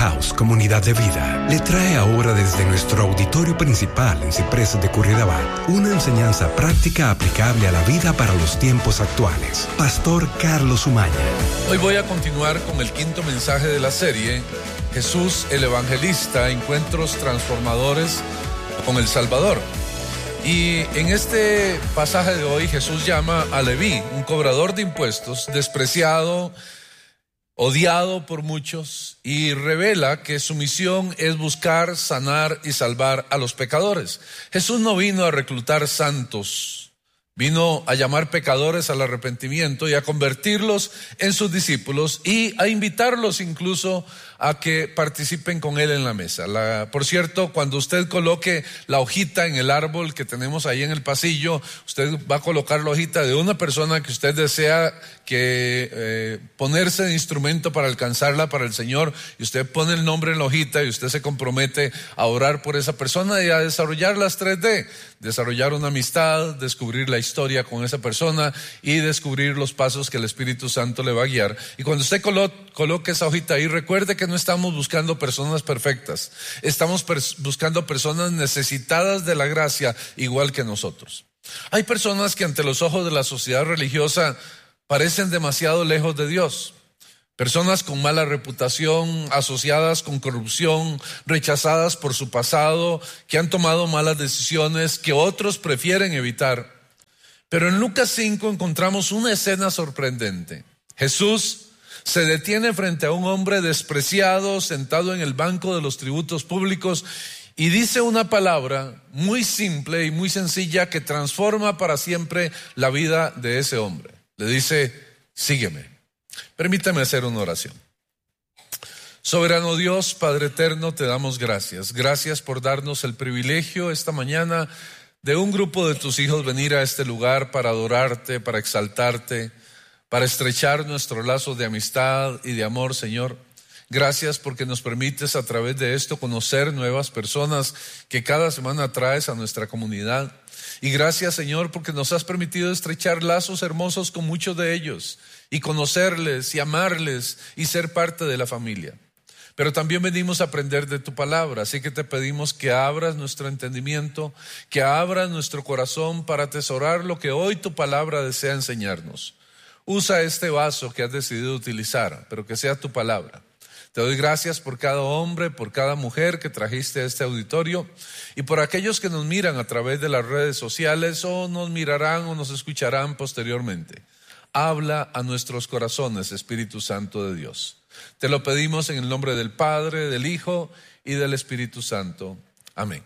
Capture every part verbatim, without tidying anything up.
House Comunidad de Vida le trae ahora desde nuestro auditorio principal en Ciprés de Curridabat una enseñanza práctica aplicable a la vida para los tiempos actuales. Pastor Carlos Umaña. Hoy voy a continuar con el quinto mensaje de la serie, Jesús el Evangelista, encuentros transformadores con el Salvador. Y en este pasaje de hoy Jesús llama a Leví, un cobrador de impuestos, despreciado, odiado por muchos, y revela que su misión es buscar, sanar y salvar a los pecadores. Jesús no vino a reclutar santos, vino a llamar pecadores al arrepentimiento y a convertirlos en sus discípulos y a invitarlos incluso a que participen con él en la mesa. La, por cierto, cuando usted coloque la hojita en el árbol que tenemos ahí en el pasillo, usted va a colocar la hojita de una persona que usted desea que eh, ponerse de instrumento para alcanzarla para el Señor, y usted pone el nombre en la hojita y usted se compromete a orar por esa persona y a desarrollar las tres D, desarrollar una amistad, descubrir la historia con esa persona y descubrir los pasos que el Espíritu Santo le va a guiar. Y cuando usted colo- coloque esa hojita ahí, recuerde que no estamos buscando personas perfectas, estamos pers- buscando personas necesitadas de la gracia igual que nosotros. Hay personas que ante los ojos de la sociedad religiosa parecen demasiado lejos de Dios. Personas con mala reputación, asociadas con corrupción, rechazadas por su pasado, que han tomado malas decisiones que otros prefieren evitar. Pero en Lucas cinco encontramos una escena sorprendente. Jesús se detiene frente a un hombre despreciado, sentado en el banco de los tributos públicos, y dice una palabra muy simple y muy sencilla que transforma para siempre la vida de ese hombre. Le dice: sígueme. Permítame hacer una oración. Soberano Dios, Padre eterno, te damos gracias. Gracias por darnos el privilegio esta mañana de un grupo de tus hijos venir a este lugar para adorarte, para exaltarte, para estrechar nuestro lazo de amistad y de amor, Señor. Gracias porque nos permites a través de esto conocer nuevas personas que cada semana traes a nuestra comunidad. Y gracias, Señor, porque nos has permitido estrechar lazos hermosos con muchos de ellos y conocerles y amarles y ser parte de la familia. Pero también venimos a aprender de tu palabra, así que te pedimos que abras nuestro entendimiento, que abras nuestro corazón para atesorar lo que hoy tu palabra desea enseñarnos. Usa este vaso que has decidido utilizar, pero que sea tu palabra. Te doy gracias por cada hombre, por cada mujer que trajiste a este auditorio y por aquellos que nos miran a través de las redes sociales o nos mirarán o nos escucharán posteriormente. Habla a nuestros corazones, Espíritu Santo de Dios. Te lo pedimos en el nombre del Padre, del Hijo y del Espíritu Santo. Amén.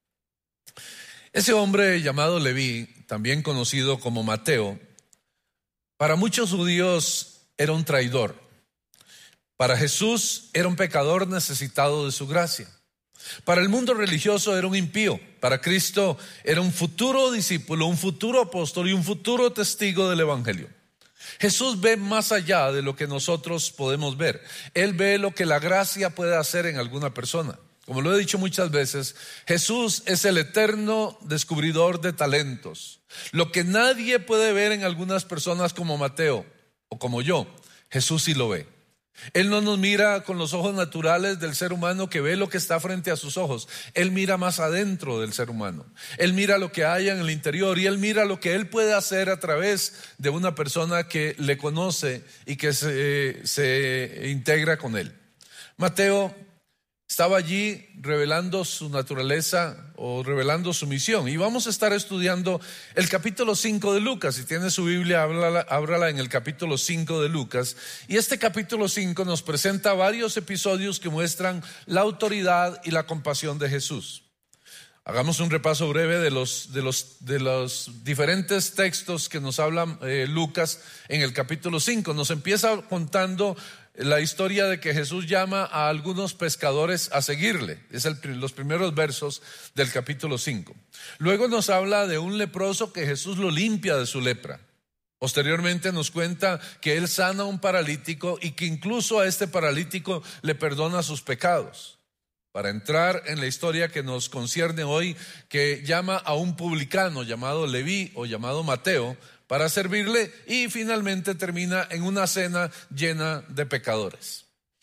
Ese hombre llamado Leví, también conocido como Mateo, para muchos judíos era un traidor. Para Jesús era un pecador necesitado de su gracia. Para el mundo religioso era un impío. Para Cristo era un futuro discípulo, un futuro apóstol y un futuro testigo del Evangelio. Jesús ve más allá de lo que nosotros podemos ver. Él ve lo que la gracia puede hacer en alguna persona. Como lo he dicho muchas veces, Jesús es el eterno descubridor de talentos. Lo que nadie puede ver en algunas personas como Mateo o como yo, Jesús sí lo ve. Él no nos mira con los ojos naturales del ser humano que ve lo que está frente a sus ojos. Él mira más adentro del ser humano. Él mira lo que hay en el interior y Él mira lo que Él puede hacer a través de una persona que le conoce y que se, se integra con Él. Mateo estaba allí revelando su naturaleza o revelando su misión. Y vamos a estar estudiando el capítulo cinco de Lucas. Si tiene su Biblia, ábrala, ábrala en el capítulo cinco de Lucas. Y este capítulo cinco nos presenta varios episodios que muestran la autoridad y la compasión de Jesús. Hagamos un repaso breve de los, de los, de los diferentes textos que nos habla eh, Lucas en el capítulo cinco. Nos empieza contando la historia de que Jesús llama a algunos pescadores a seguirle. Es el, los primeros versos del capítulo cinco. Luego nos habla de un leproso que Jesús lo limpia de su lepra. Posteriormente nos cuenta que Él sana a un paralítico y que incluso a este paralítico le perdona sus pecados. Para entrar en la historia que nos concierne hoy, que llama a un publicano llamado Leví o llamado Mateo para servirle, y finalmente termina en una cena llena de pecadores.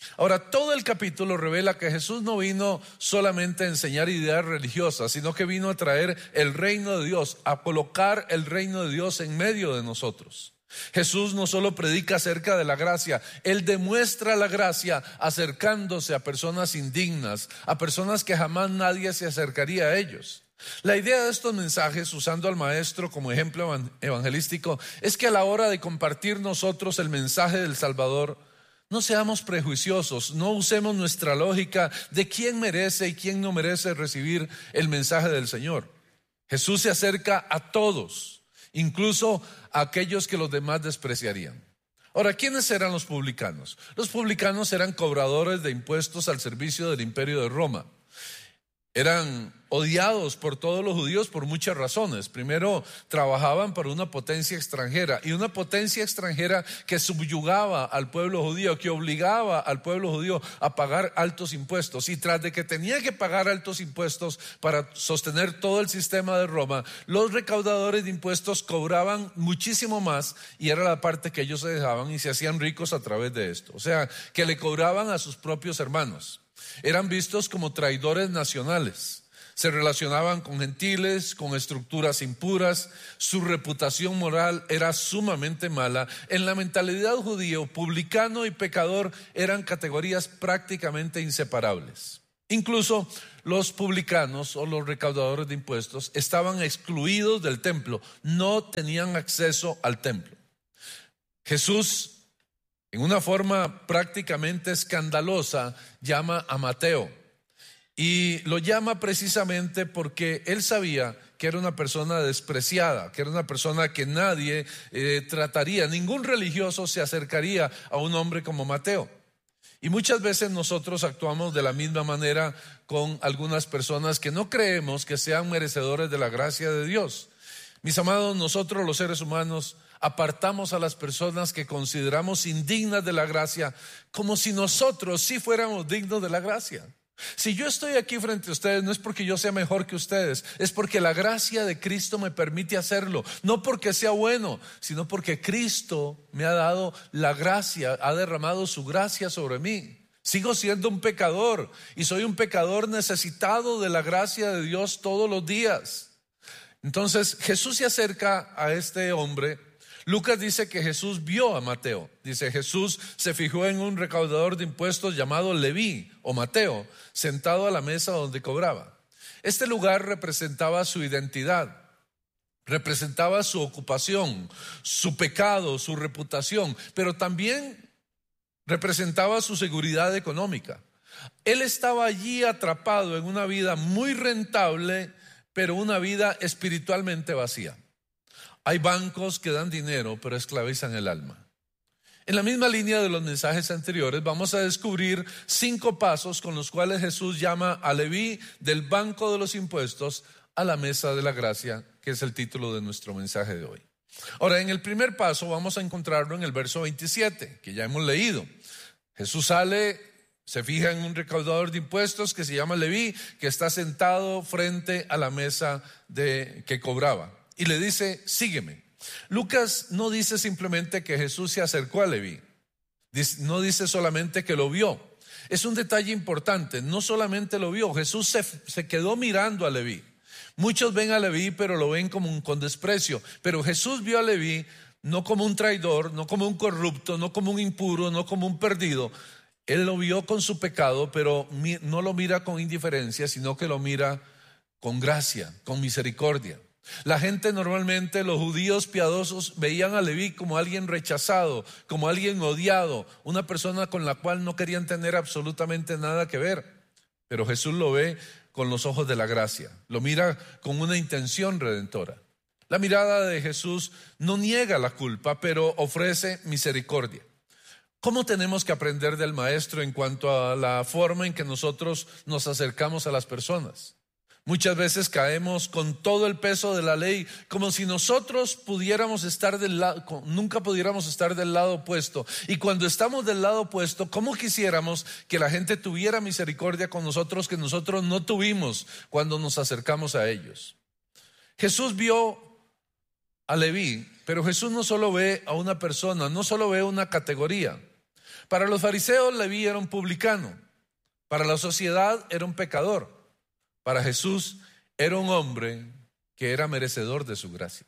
Ahora, todo el capítulo revela que Jesús no vino solamente a enseñar ideas religiosas, sino que vino a traer el reino de Dios, a colocar el reino de Dios en medio de nosotros. Jesús no solo predica acerca de la gracia, Él demuestra la gracia acercándose a personas indignas, a personas que jamás nadie se acercaría a ellos. La idea de estos mensajes, usando al maestro como ejemplo evangelístico, es que a la hora de compartir nosotros el mensaje del Salvador, no seamos prejuiciosos, no usemos nuestra lógica de quién merece y quién no merece recibir el mensaje del Señor. Jesús se acerca a todos, incluso a aquellos que los demás despreciarían. Ahora, ¿quiénes eran los publicanos? Los publicanos eran cobradores de impuestos al servicio del imperio de Roma. Eran odiados por todos los judíos por muchas razones. Primero, trabajaban para una potencia extranjera, y una potencia extranjera que subyugaba al pueblo judío, que obligaba al pueblo judío a pagar altos impuestos. Y tras de que tenía que pagar altos impuestos para sostener todo el sistema de Roma, los recaudadores de impuestos cobraban muchísimo más, y era la parte que ellos se dejaban y se hacían ricos a través de esto. O sea, que le cobraban a sus propios hermanos. Eran vistos como traidores nacionales. Se relacionaban con gentiles, con estructuras impuras. Su reputación moral era sumamente mala. En la mentalidad judía, publicano y pecador eran categorías prácticamente inseparables. Incluso los publicanos o los recaudadores de impuestos estaban excluidos del templo, no tenían acceso al templo. Jesús, en una forma prácticamente escandalosa, llama a Mateo, y lo llama precisamente porque él sabía que era una persona despreciada, que era una persona que nadie eh, trataría, ningún religioso se acercaría a un hombre como Mateo. Y muchas veces nosotros actuamos de la misma manera con algunas personas que no creemos que sean merecedores de la gracia de Dios. Mis amados, nosotros los seres humanos apartamos a las personas que consideramos indignas de la gracia como si nosotros sí fuéramos dignos de la gracia. Si yo estoy aquí frente a ustedes, no es porque yo sea mejor que ustedes, es porque la gracia de Cristo me permite hacerlo. No porque sea bueno, sino porque Cristo me ha dado la gracia, ha derramado su gracia sobre mí. Sigo siendo un pecador, y soy un pecador necesitado de la gracia de Dios todos los días. Entonces Jesús se acerca a este hombre. Lucas dice que Jesús vio a Mateo. Dice, Jesús se fijó en un recaudador de impuestos llamado Leví o Mateo, sentado a la mesa donde cobraba. Este lugar representaba su identidad, representaba su ocupación, su pecado, su reputación, pero también representaba su seguridad económica. Él estaba allí atrapado en una vida muy rentable, pero una vida espiritualmente vacía. Hay bancos que dan dinero, pero esclavizan el alma. En la misma línea de los mensajes anteriores, vamos a descubrir cinco pasos con los cuales Jesús llama a Leví del banco de los impuestos a la mesa de la gracia, que es el título de nuestro mensaje de hoy. Ahora, en el primer paso vamos a encontrarlo en el verso veintisiete, que ya hemos leído. Jesús sale, se fija en un recaudador de impuestos que se llama Leví, que está sentado frente a la mesa de que cobraba, y le dice, sígueme. Lucas no dice simplemente que Jesús se acercó a Leví, no dice solamente que lo vio. Es un detalle importante, no solamente lo vio, Jesús se, se quedó mirando a Leví. Muchos ven a Leví, pero lo ven como un, con desprecio, pero Jesús vio a Leví no como un traidor, no como un corrupto, no como un impuro, no como un perdido. Él lo vio con su pecado, pero no lo mira con indiferencia, sino que lo mira con gracia, con misericordia. La gente normalmente, los judíos piadosos, veían a Leví como alguien rechazado, como alguien odiado, una persona con la cual no querían tener absolutamente nada que ver. Pero Jesús lo ve con los ojos de la gracia, lo mira con una intención redentora. La mirada de Jesús no niega la culpa, pero ofrece misericordia. ¿Cómo tenemos que aprender del Maestro en cuanto a la forma en que nosotros nos acercamos a las personas? Muchas veces caemos con todo el peso de la ley, como si nosotros pudiéramos estar del lado, nunca pudiéramos estar del lado opuesto. Y cuando estamos del lado opuesto, ¿cómo quisiéramos que la gente tuviera misericordia con nosotros que nosotros no tuvimos cuando nos acercamos a ellos? Jesús vio a Leví, pero Jesús no solo ve a una persona, no solo ve una categoría. Para los fariseos, Leví era un publicano. Para la sociedad era un pecador. Para Jesús era un hombre que era merecedor de su gracia.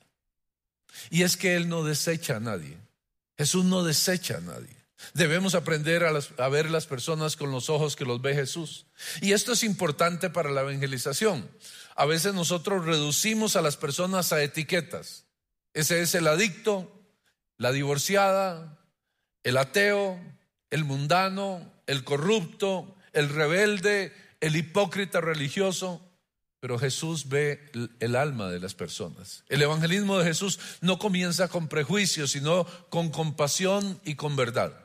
Y es que Él no desecha a nadie. Jesús no desecha a nadie. Debemos aprender a, las, a ver las personas con los ojos que los ve Jesús. Y esto es importante para la evangelización. A veces nosotros reducimos a las personas a etiquetas. Ese es el adicto, la divorciada, el ateo, el mundano, el corrupto, el rebelde, el hipócrita religioso. Pero Jesús ve el, el alma de las personas. El evangelismo de Jesús no comienza con prejuicios, sino con compasión y con verdad.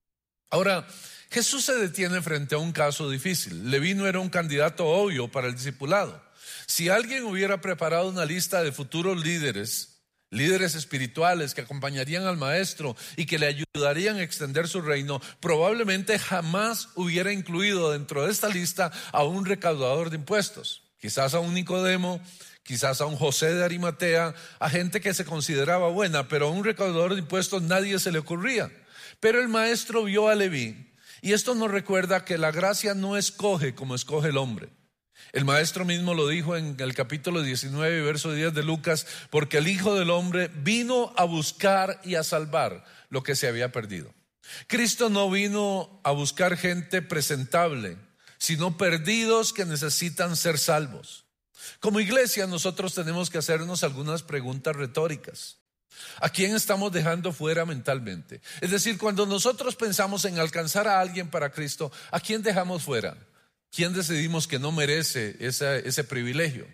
Ahora, Jesús se detiene frente a un caso difícil. Leví no era un candidato obvio para el discipulado. Si alguien hubiera preparado una lista de futuros líderes, líderes espirituales que acompañarían al maestro y que le ayudarían a extender su reino, probablemente jamás hubiera incluido dentro de esta lista a un recaudador de impuestos. Quizás a un Nicodemo, quizás a un José de Arimatea, a gente que se consideraba buena, pero a un recaudador de impuestos nadie se le ocurría. Pero el maestro vio a Leví, y esto nos recuerda que la gracia no escoge como escoge el hombre. El maestro mismo lo dijo en el capítulo diecinueve, verso diez de Lucas, porque el Hijo del Hombre vino a buscar y a salvar lo que se había perdido. Cristo no vino a buscar gente presentable, sino perdidos que necesitan ser salvos. Como iglesia nosotros tenemos que hacernos algunas preguntas retóricas. ¿A quién estamos dejando fuera mentalmente? Es decir, cuando nosotros pensamos en alcanzar a alguien para Cristo, ¿a quién dejamos fuera? ¿Quién decidimos que no merece ese, ese privilegio?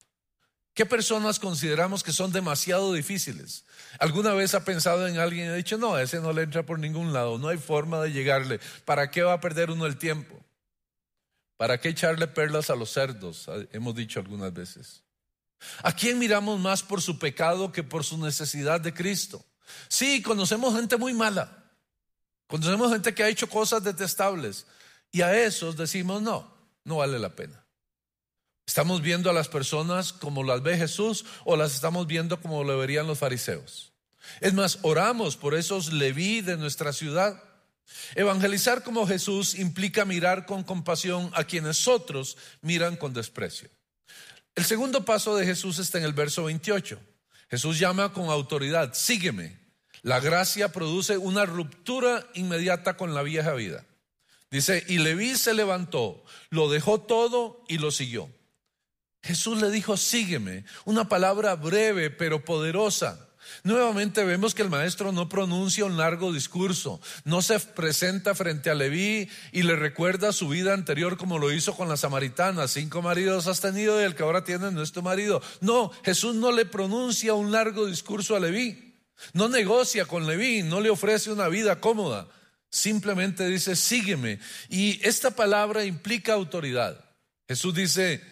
¿Qué personas consideramos que son demasiado difíciles? ¿Alguna vez ha pensado en alguien y ha dicho, no, ese no le entra por ningún lado, no hay forma de llegarle? ¿Para qué va a perder uno el tiempo? ¿Para qué echarle perlas a los cerdos? Hemos dicho algunas veces. ¿A quién miramos más por su pecado que por su necesidad de Cristo? Sí, conocemos gente muy mala. Conocemos gente que ha hecho cosas detestables. Y a esos decimos, no, no vale la pena. ¿Estamos viendo a las personas como las ve Jesús o las estamos viendo como lo verían los fariseos? Es más, oramos por esos Leví de nuestra ciudad. Evangelizar como Jesús implica mirar con compasión a quienes otros miran con desprecio. El segundo paso de Jesús está en el verso veintiocho. Jesús llama con autoridad, sígueme. La gracia produce una ruptura inmediata con la vieja vida. Dice, y Leví se levantó, lo dejó todo y lo siguió. Jesús le dijo, sígueme, una palabra breve pero poderosa. Nuevamente vemos que el maestro no pronuncia un largo discurso, no se presenta frente a Leví y le recuerda su vida anterior como lo hizo con la samaritana. Cinco maridos has tenido y el que ahora tienes no es tu marido. No, Jesús no le pronuncia un largo discurso a Leví, no negocia con Leví, no le ofrece una vida cómoda, simplemente dice sígueme. Y esta palabra implica autoridad. Jesús dice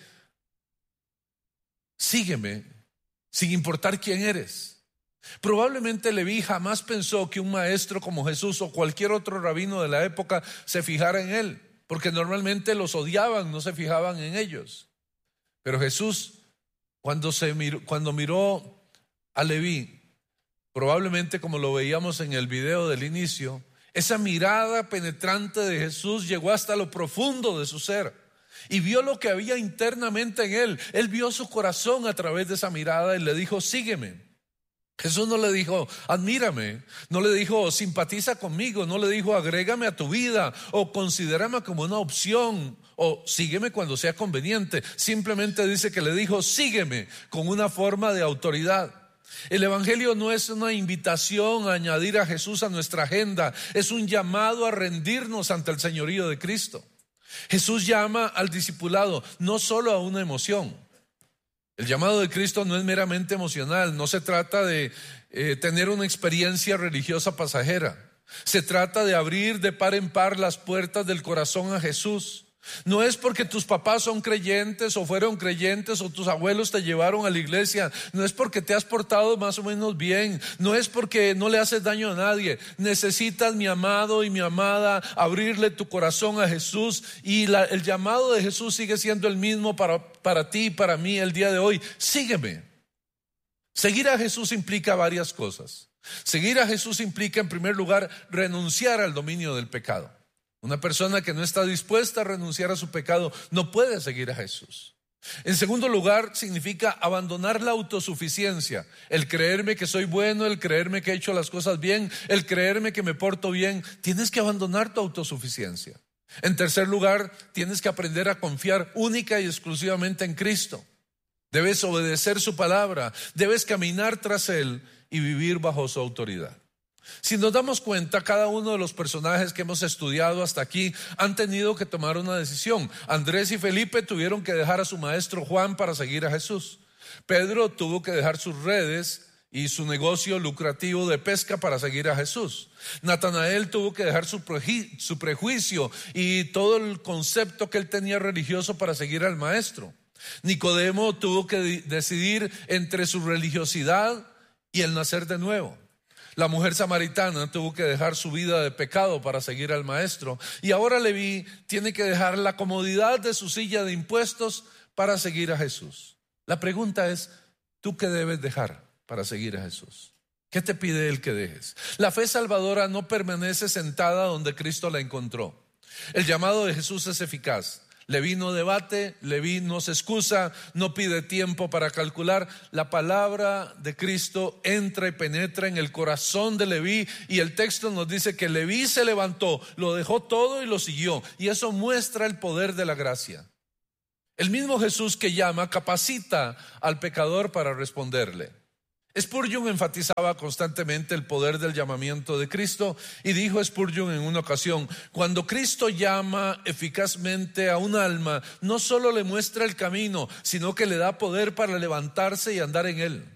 sígueme sin importar quién eres. Probablemente Leví jamás pensó que un maestro como Jesús o cualquier otro rabino de la época se fijara en él, porque normalmente los odiaban, no se fijaban en ellos. Pero Jesús, cuando, se miró, cuando miró a Leví, probablemente como lo veíamos en el video del inicio, esa mirada penetrante de Jesús llegó hasta lo profundo de su ser y vio lo que había internamente en él. Él vio su corazón a través de esa mirada y le dijo, sígueme. Jesús no le dijo, admírame, no le dijo, simpatiza conmigo, no le dijo, agrégame a tu vida o considérame como una opción o sígueme cuando sea conveniente. Simplemente dice que le dijo, sígueme con una forma de autoridad. El evangelio no es una invitación a añadir a Jesús a nuestra agenda, es un llamado a rendirnos ante el señorío de Cristo. Jesús llama al discipulado no solo a una emoción. El llamado de Cristo no es meramente emocional, no se trata de eh, tener una experiencia religiosa pasajera. Se trata de abrir de par en par las puertas del corazón a Jesús. No es porque tus papás son creyentes o fueron creyentes o tus abuelos te llevaron a la iglesia. No es porque te has portado más o menos bien. No es porque no le haces daño a nadie. Necesitas, mi amado y mi amada, abrirle tu corazón a Jesús. Y la, el llamado de Jesús sigue siendo el mismo para, para ti y para mí el día de hoy. Sígueme. Seguir a Jesús implica varias cosas. Seguir a Jesús implica, en primer lugar, renunciar al dominio del pecado. Una persona que no está dispuesta a renunciar a su pecado no puede seguir a Jesús. En segundo lugar, significa abandonar la autosuficiencia, el creerme que soy bueno, el creerme que he hecho las cosas bien, el creerme que me porto bien. Tienes que abandonar tu autosuficiencia. En tercer lugar, tienes que aprender a confiar única y exclusivamente en Cristo. Debes obedecer su palabra, debes caminar tras Él y vivir bajo su autoridad. Si nos damos cuenta, cada uno de los personajes que hemos estudiado hasta aquí han tenido que tomar una decisión. Andrés y Felipe tuvieron que dejar a su maestro Juan para seguir a Jesús. Pedro tuvo que dejar sus redes y su negocio lucrativo de pesca para seguir a Jesús. Natanael tuvo que dejar su, preju- su prejuicio y todo el concepto que él tenía religioso para seguir al maestro. Nicodemo tuvo que de- decidir entre su religiosidad y el nacer de nuevo. La mujer samaritana tuvo que dejar su vida de pecado para seguir al maestro. Y ahora Leví tiene que dejar la comodidad de su silla de impuestos para seguir a Jesús. La pregunta es, ¿tú qué debes dejar para seguir a Jesús? ¿Qué te pide Él que dejes? La fe salvadora no permanece sentada donde Cristo la encontró. El llamado de Jesús es eficaz. Leví no debate, Leví no se excusa, no pide tiempo para calcular. La palabra de Cristo entra y penetra en el corazón de Leví, y el texto nos dice que Leví se levantó, lo dejó todo y lo siguió, y eso muestra el poder de la gracia. El mismo Jesús que llama capacita al pecador para responderle. Spurgeon enfatizaba constantemente el poder del llamamiento de Cristo, y dijo Spurgeon en una ocasión: cuando Cristo llama eficazmente a un alma, no solo le muestra el camino, sino que le da poder para levantarse y andar en él.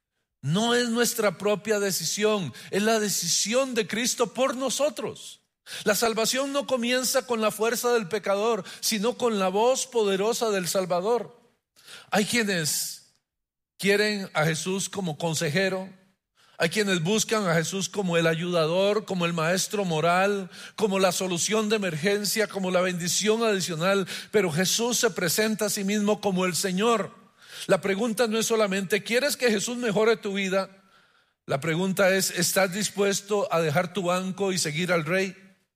No es nuestra propia decisión, es la decisión de Cristo por nosotros. La salvación no comienza con la fuerza del pecador, sino con la voz poderosa del Salvador. Hay quienes quieren a Jesús como consejero, hay quienes buscan a Jesús como el ayudador, como el maestro moral, como la solución de emergencia, como la bendición adicional, pero Jesús se presenta a sí mismo como el Señor. La pregunta no es solamente, ¿quieres que Jesús mejore tu vida? La pregunta es, ¿estás dispuesto a dejar tu banco y seguir al Rey?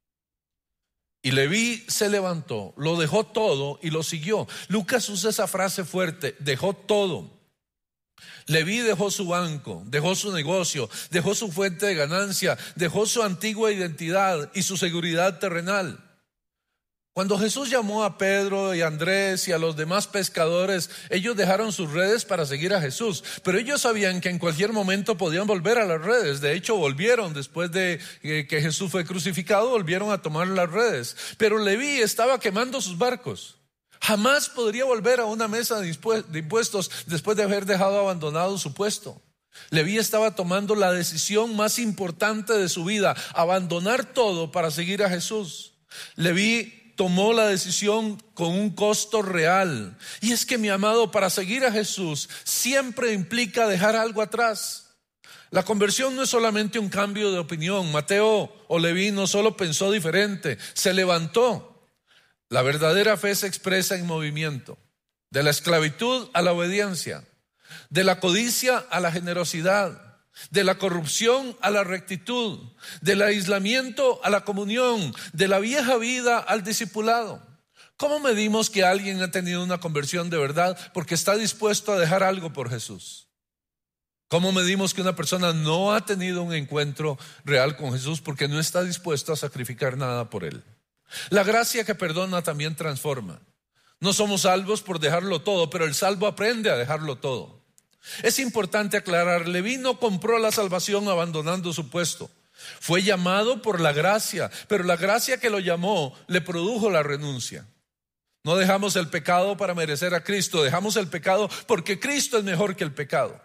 Y Leví se levantó, lo dejó todo y lo siguió. Lucas usa esa frase fuerte, dejó todo. Leví dejó su banco, dejó su negocio, dejó su fuente de ganancia, dejó su antigua identidad y su seguridad terrenal. Cuando Jesús llamó a Pedro y a Andrés y a los demás pescadores, ellos dejaron sus redes para seguir a Jesús, pero ellos sabían que en cualquier momento podían volver a las redes. De hecho, volvieron después de que Jesús fue crucificado, volvieron a tomar las redes. Pero Leví estaba quemando sus barcos. Jamás podría volver a una mesa de impuestos después de haber dejado abandonado su puesto. Leví estaba tomando la decisión más importante de su vida, abandonar todo para seguir a Jesús. Leví tomó la decisión con un costo real. Y es que, mi amado, para seguir a Jesús siempre implica dejar algo atrás. La conversión no es solamente un cambio de opinión. Mateo o Leví no solo pensó diferente, se levantó. La verdadera fe se expresa en movimiento, de la esclavitud a la obediencia, de la codicia a la generosidad, de la corrupción a la rectitud, del aislamiento a la comunión, de la vieja vida al discipulado. ¿Cómo medimos que alguien ha tenido una conversión de verdad? Porque está dispuesto a dejar algo por Jesús. ¿Cómo medimos que una persona no ha tenido un encuentro real con Jesús? Porque no está dispuesto a sacrificar nada por Él. La gracia que perdona también transforma. No somos salvos por dejarlo todo, pero el salvo aprende a dejarlo todo. Es importante aclarar, Leví no compró la salvación abandonando su puesto. Fue llamado por la gracia, pero la gracia que lo llamó le produjo la renuncia. No dejamos el pecado para merecer a Cristo, dejamos el pecado porque Cristo es mejor que el pecado.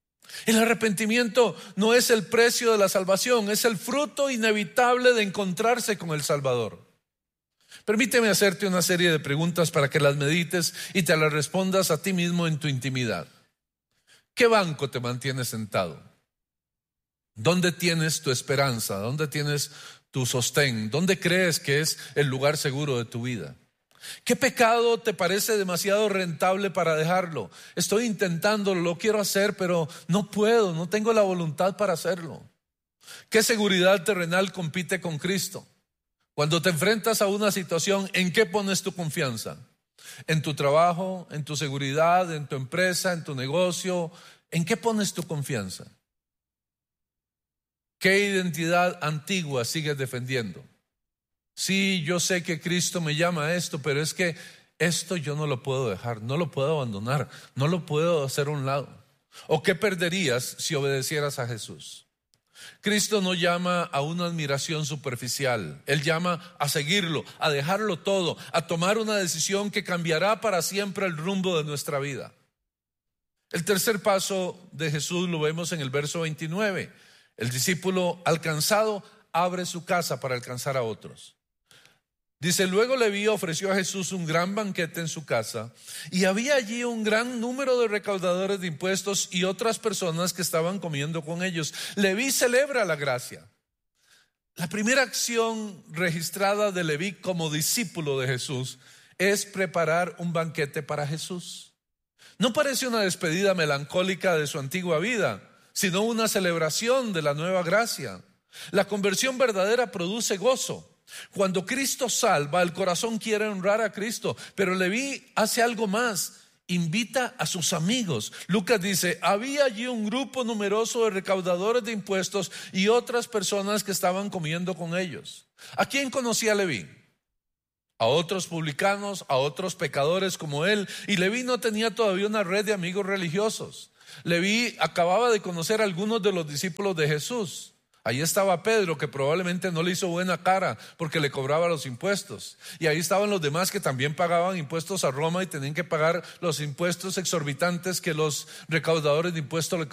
El arrepentimiento no es el precio de la salvación, es el fruto inevitable de encontrarse con el Salvador. Permíteme hacerte una serie de preguntas para que las medites y te las respondas a ti mismo en tu intimidad. ¿Qué banco te mantiene sentado? ¿Dónde tienes tu esperanza? ¿Dónde tienes tu sostén? ¿Dónde crees que es el lugar seguro de tu vida? ¿Qué pecado te parece demasiado rentable para dejarlo? Estoy intentándolo, lo quiero hacer, pero no puedo, no tengo la voluntad para hacerlo. ¿Qué seguridad terrenal compite con Cristo? Cuando te enfrentas a una situación, ¿en qué pones tu confianza? ¿En tu trabajo, en tu seguridad, en tu empresa, en tu negocio? ¿En qué pones tu confianza? ¿Qué identidad antigua sigues defendiendo? Sí, yo sé que Cristo me llama a esto, pero es que esto yo no lo puedo dejar, no lo puedo abandonar, no lo puedo hacer a un lado. ¿O qué perderías si obedecieras a Jesús? Cristo no llama a una admiración superficial, Él llama a seguirlo, a dejarlo todo, a tomar una decisión que cambiará para siempre el rumbo de nuestra vida. El tercer paso de Jesús lo vemos en el verso veintinueve. El discípulo alcanzado abre su casa para alcanzar a otros. Dice, luego Leví ofreció a Jesús un gran banquete en su casa y había allí un gran número de recaudadores de impuestos y otras personas que estaban comiendo con ellos. Leví celebra la gracia. La primera acción registrada de Leví como discípulo de Jesús es preparar un banquete para Jesús. No parece una despedida melancólica de su antigua vida, sino una celebración de la nueva gracia. La conversión verdadera produce gozo. Cuando Cristo salva, el corazón quiere honrar a Cristo, pero Leví hace algo más, invita a sus amigos. Lucas dice, había allí un grupo numeroso de recaudadores de impuestos y otras personas que estaban comiendo con ellos. ¿A quién conocía Leví? A otros publicanos, a otros pecadores como él, y Leví no tenía todavía una red de amigos religiosos. Leví acababa de conocer a algunos de los discípulos de Jesús. Ahí estaba Pedro, que probablemente no le hizo buena cara porque le cobraba los impuestos. Y ahí estaban los demás que también pagaban impuestos a Roma y tenían que pagar los impuestos exorbitantes que los recaudadores de impuestos le